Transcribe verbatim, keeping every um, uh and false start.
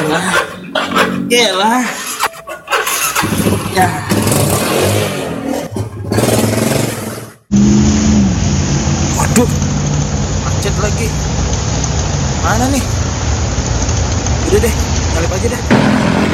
Yalah, yalah, ya. Waduh, macet lagi. Mana nih? Udah deh, nyalip aja deh.